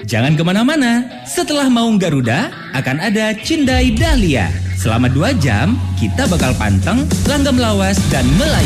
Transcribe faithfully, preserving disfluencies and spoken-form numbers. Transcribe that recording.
Jangan kemana-mana, setelah Maung Garuda akan ada Cindai Dahlia. Selama dua jam, kita bakal panteng, langgam lawas, dan melayu.